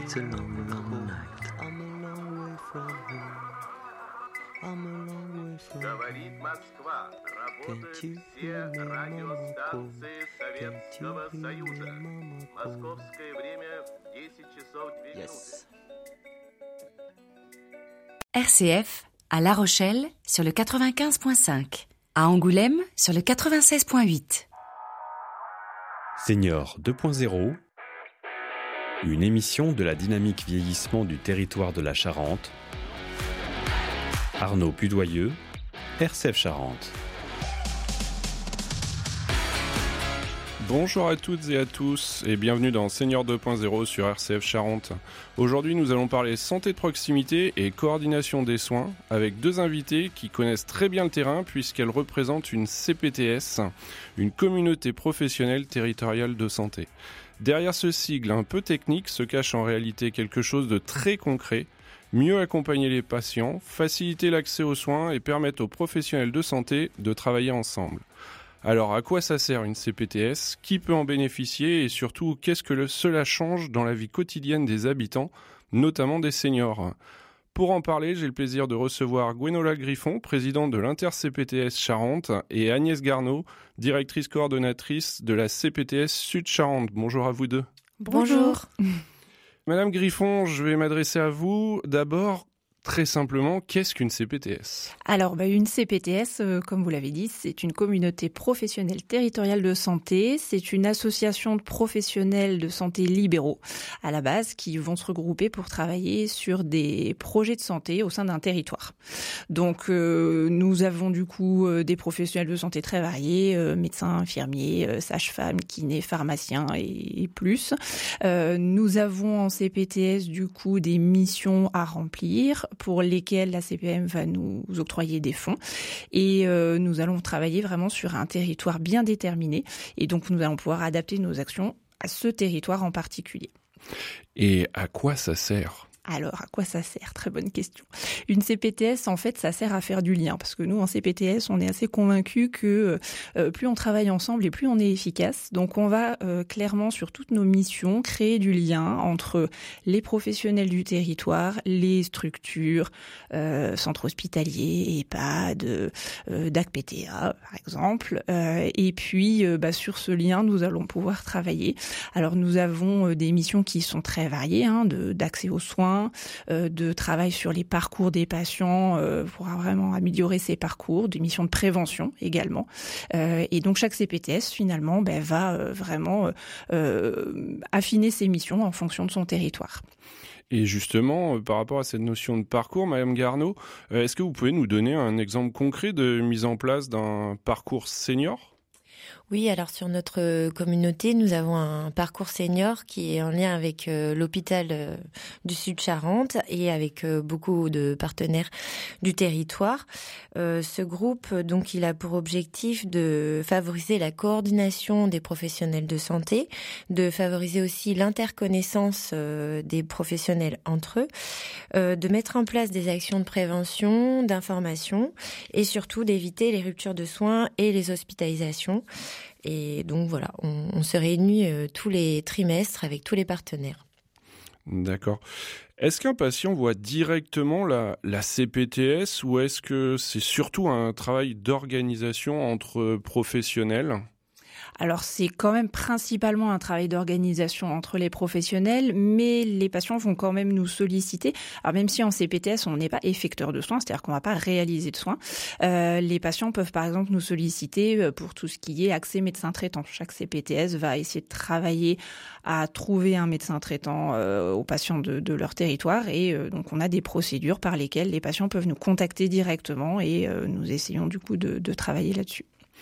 It's a long, long night. I'm a long way from home. I'm a long way from Говорит home. Москва. Работают все радиостанции Советского Союза. Московское время 10 часов 2 минуты. RCF à La Rochelle sur le 95.5, à Angoulême sur le 96.8. Senior 2.0, une émission de la dynamique vieillissement du territoire de la Charente. Arnaud Pudoyeux, RCF Charente. Bonjour à toutes et à tous et bienvenue dans Senior 2.0 sur RCF Charente. Aujourd'hui nous allons parler santé de proximité et coordination des soins avec deux invités qui connaissent très bien le terrain puisqu'elles représentent une CPTS, une communauté professionnelle territoriale de santé. Derrière ce sigle un peu technique se cache en réalité quelque chose de très concret. Mieux accompagner les patients, faciliter l'accès aux soins et permettre aux professionnels de santé de travailler ensemble. Alors, à quoi ça sert une CPTS ? Qui peut en bénéficier ? Et surtout, qu'est-ce que cela change dans la vie quotidienne des habitants, notamment des seniors ? Pour en parler, j'ai le plaisir de recevoir Gwénola Griffon, présidente de l'Inter-CPTS Charente, et Agnès Garneau, directrice coordonnatrice de la CPTS Sud-Charente. Bonjour à vous deux. Bonjour. Madame Griffon, je vais m'adresser à vous. D'abord, très simplement, qu'est-ce qu'une CPTS ? Alors, une CPTS, comme vous l'avez dit, c'est une communauté professionnelle territoriale de santé. C'est une association de professionnels de santé libéraux, à la base, qui vont se regrouper pour travailler sur des projets de santé au sein d'un territoire. Donc, nous avons du coup des professionnels de santé très variés, médecins, infirmiers, sages-femmes, kinés, pharmaciens et plus. Nous avons en CPTS, du coup, des missions à remplir, pour lesquels la CPM va nous octroyer des fonds. Et nous allons travailler vraiment sur un territoire bien déterminé. Et donc, nous allons pouvoir adapter nos actions à ce territoire en particulier. Et à quoi ça sert ? Alors, à quoi ça sert ? Très bonne question. Une CPTS, en fait, ça sert à faire du lien. Parce que nous, en CPTS, on est assez convaincus que plus on travaille ensemble et plus on est efficace. Donc, on va clairement, sur toutes nos missions, créer du lien entre les professionnels du territoire, les structures, centres hospitaliers, EHPAD, DAC-PTA, par exemple. Et puis, sur ce lien, nous allons pouvoir travailler. Alors, nous avons des missions qui sont très variées, d'accès aux soins, de travail sur les parcours des patients pour vraiment améliorer ces parcours, des missions de prévention également. Et donc chaque CPTS finalement va vraiment affiner ses missions en fonction de son territoire. Et justement, par rapport à cette notion de parcours, Madame Garneau, est-ce que vous pouvez nous donner un exemple concret de mise en place d'un parcours senior ? Oui, alors sur notre communauté, nous avons un parcours senior qui est en lien avec l'hôpital du Sud-Charente et avec beaucoup de partenaires du territoire. Ce groupe, donc, il a pour objectif de favoriser la coordination des professionnels de santé, de favoriser aussi l'interconnaissance des professionnels entre eux, de mettre en place des actions de prévention, d'information et surtout d'éviter les ruptures de soins et les hospitalisations. Et donc voilà, on se réunit tous les trimestres avec tous les partenaires. D'accord. Est-ce qu'un patient voit directement la CPTS ou est-ce que c'est surtout un travail d'organisation entre professionnels ? Alors, c'est quand même principalement un travail d'organisation entre les professionnels, mais les patients vont quand même nous solliciter. Alors, même si en CPTS, on n'est pas effecteur de soins, c'est-à-dire qu'on ne va pas réaliser de soins, les patients peuvent par exemple nous solliciter pour tout ce qui est accès médecin traitant. Chaque CPTS va essayer de travailler à trouver un médecin traitant aux patients de leur territoire. Et donc, on a des procédures par lesquelles les patients peuvent nous contacter directement et nous essayons du coup de travailler là-dessus.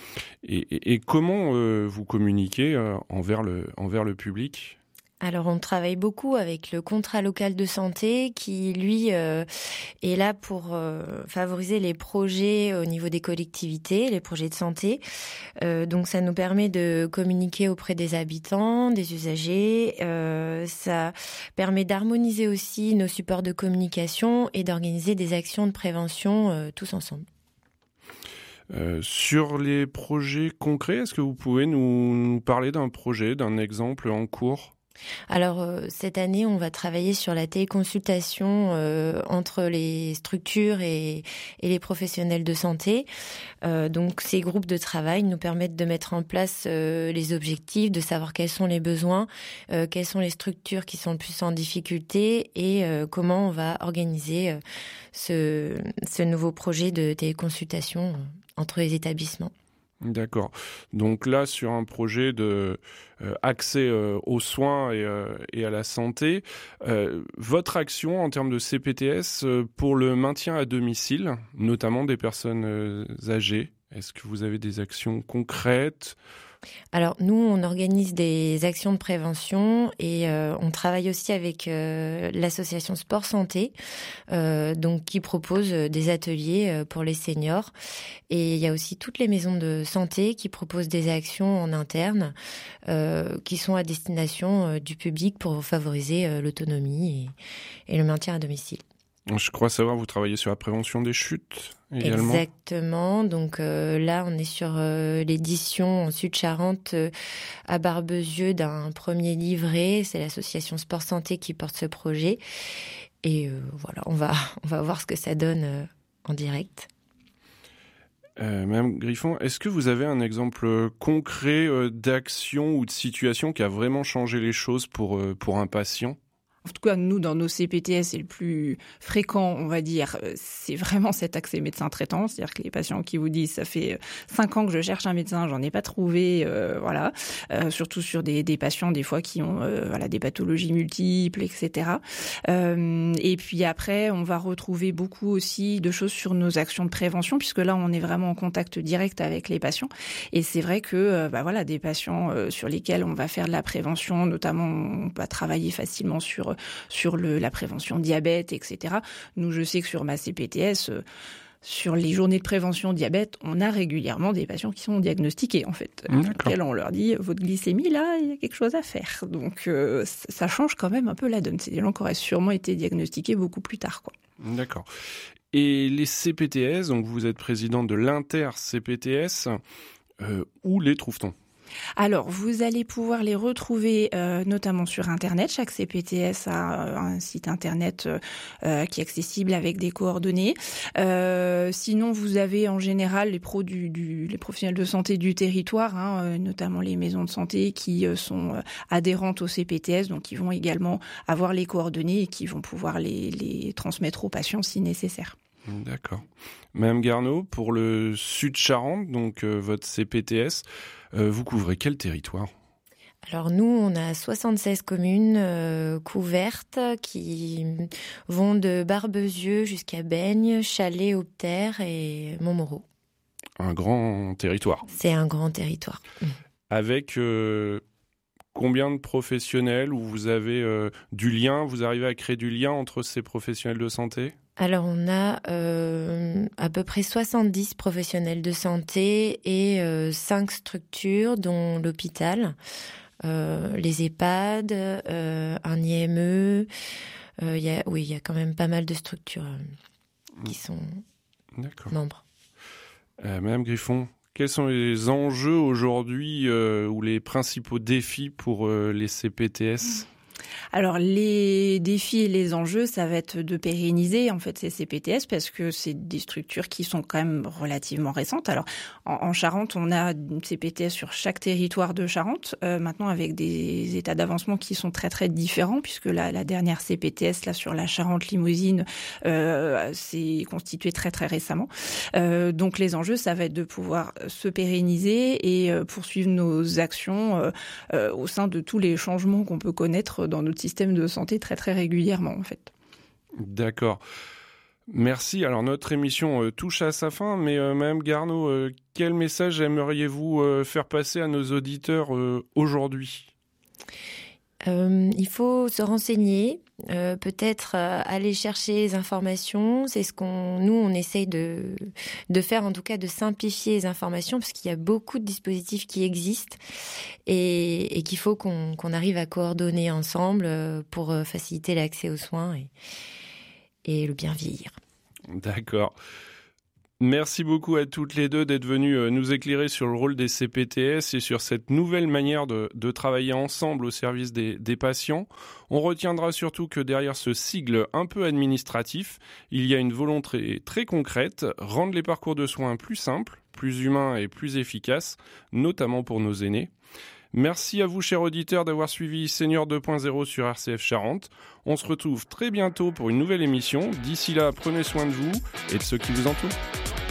Et comment vous communiquez envers le public ? Alors, on travaille beaucoup avec le contrat local de santé qui, lui, est là pour favoriser les projets au niveau des collectivités, les projets de santé. Donc, ça nous permet de communiquer auprès des habitants, des usagers. Ça permet d'harmoniser aussi nos supports de communication et d'organiser des actions de prévention tous ensemble. Sur les projets concrets, est-ce que vous pouvez nous parler d'un projet, d'un exemple en cours ? Alors, cette année, on va travailler sur la téléconsultation entre les structures et les professionnels de santé. Donc, ces groupes de travail nous permettent de mettre en place les objectifs, de savoir quels sont les besoins, quelles sont les structures qui sont le plus en difficulté et comment on va organiser ce nouveau projet de téléconsultation entre les établissements. D'accord. Donc là, sur un projet de accès aux soins et à la santé, votre action en termes de CPTS pour le maintien à domicile, notamment des personnes âgées, est-ce que vous avez des actions concrètes ? Alors, nous, on organise des actions de prévention et on travaille aussi avec l'association Sport Santé, donc qui propose des ateliers pour les seniors. Et il y a aussi toutes les maisons de santé qui proposent des actions en interne qui sont à destination du public pour favoriser l'autonomie et le maintien à domicile. Je crois savoir, vous travaillez sur la prévention des chutes également. Exactement. Donc là, on est sur l'édition en Sud-Charente à Barbezieux d'un premier livret. C'est l'association Sport Santé qui porte ce projet. Et voilà, on va voir ce que ça donne en direct. Madame Griffon, est-ce que vous avez un exemple concret d'action ou de situation qui a vraiment changé les choses pour un patient ? En tout cas, nous, dans nos CPTS, c'est le plus fréquent, on va dire, c'est vraiment cet accès médecin traitant. C'est-à-dire que les patients qui vous disent, ça fait 5 ans que je cherche un médecin, j'en ai pas trouvé, voilà. Surtout sur des patients, des fois, qui ont des pathologies multiples, etc. Et puis après, on va retrouver beaucoup aussi de choses sur nos actions de prévention, puisque là, on est vraiment en contact direct avec les patients. Et c'est vrai que, des patients sur lesquels on va faire de la prévention, notamment, on va travailler facilement sur la prévention diabète, etc. Nous, je sais que sur ma CPTS, sur les journées de prévention diabète, on a régulièrement des patients qui sont diagnostiqués, en fait. Auxquels on leur dit, votre glycémie, là, il y a quelque chose à faire. Donc, ça change quand même un peu la donne. C'est des gens qui auraient sûrement été diagnostiqués beaucoup plus tard, quoi. D'accord. Et les CPTS, donc vous êtes président de l'Inter-CPTS, où les trouve-t-on ? Alors, vous allez pouvoir les retrouver notamment sur Internet. Chaque CPTS a un site Internet qui est accessible avec des coordonnées. Sinon, vous avez en général les professionnels de santé du territoire, notamment les maisons de santé qui sont adhérentes au CPTS, donc qui vont également avoir les coordonnées et qui vont pouvoir les transmettre aux patients si nécessaire. D'accord. Madame Garneau, pour le Sud-Charente, donc votre CPTS, vous couvrez quel territoire ? Alors nous, on a 76 communes couvertes qui vont de Barbezieux jusqu'à Baignes, Chalais, Aubeterre et Montmoreau. Un grand territoire. C'est un grand territoire. Avec combien de professionnels où vous avez du lien, vous arrivez à créer du lien entre ces professionnels de santé ? Alors, on a à peu près 70 professionnels de santé et 5 structures, dont l'hôpital, les EHPAD, un IME. Il y a quand même pas mal de structures qui sont membres. Madame Griffon, quels sont les enjeux aujourd'hui ou les principaux défis pour les CPTS ? Alors, les défis et les enjeux, ça va être de pérenniser en fait ces CPTS parce que c'est des structures qui sont quand même relativement récentes. Alors, en Charente, on a une CPTS sur chaque territoire de Charente, maintenant avec des états d'avancement qui sont très très différents puisque la dernière CPTS là sur la Charente-Limousine s'est constituée très très récemment. Donc, les enjeux, ça va être de pouvoir se pérenniser et poursuivre nos actions au sein de tous les changements qu'on peut connaître dans notre système de santé très très régulièrement en fait. D'accord. Merci. Alors notre émission touche à sa fin, mais Madame Garneau, quel message aimeriez-vous faire passer à nos auditeurs aujourd'hui ? Il faut se renseigner, peut-être aller chercher les informations. C'est ce on essaye de faire, en tout cas de simplifier les informations, parce qu'il y a beaucoup de dispositifs qui existent et qu'il faut qu'on arrive à coordonner ensemble pour faciliter l'accès aux soins et le bien vieillir. D'accord. Merci beaucoup à toutes les deux d'être venues nous éclairer sur le rôle des CPTS et sur cette nouvelle manière de travailler ensemble au service des patients. On retiendra surtout que derrière ce sigle un peu administratif, il y a une volonté très concrète, rendre les parcours de soins plus simples, plus humains et plus efficaces, notamment pour nos aînés. Merci à vous, chers auditeurs, d'avoir suivi Senior 2.0 sur RCF Charente. On se retrouve très bientôt pour une nouvelle émission. D'ici là, prenez soin de vous et de ceux qui vous entourent.